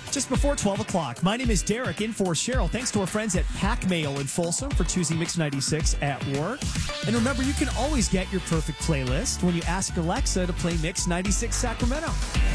Just before 12 o'clock. My name is Derek, in for Cheryl. Thanks to our friends at Pack Mail in Folsom for choosing Mix 96 at work. And remember, you can always get your perfect playlist when you ask Alexa to play Mix 96 Sacramento.